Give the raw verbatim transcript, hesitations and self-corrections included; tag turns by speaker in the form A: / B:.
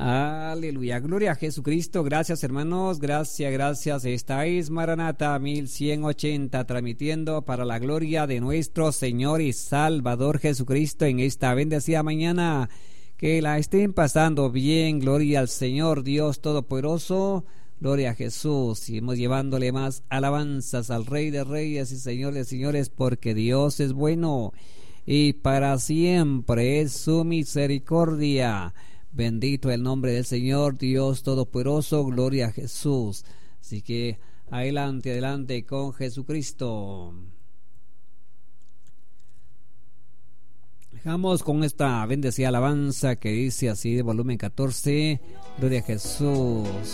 A: Aleluya, gloria a Jesucristo. Gracias, hermanos, gracias, gracias. Estáis Maranata mil ciento ochenta transmitiendo para la gloria de nuestro Señor y Salvador Jesucristo en esta bendecida mañana. Que la estén pasando bien, gloria al Señor Dios Todopoderoso, gloria a Jesús. Y hemos llevándole más alabanzas al Rey de Reyes y Señor de Señores, porque Dios es bueno y para siempre es su misericordia. Bendito el nombre del Señor Dios Todopoderoso, gloria a Jesús. Así que adelante, adelante con Jesucristo. Dejamos con esta bendecida alabanza que dice así de volumen catorce, gloria a Jesús.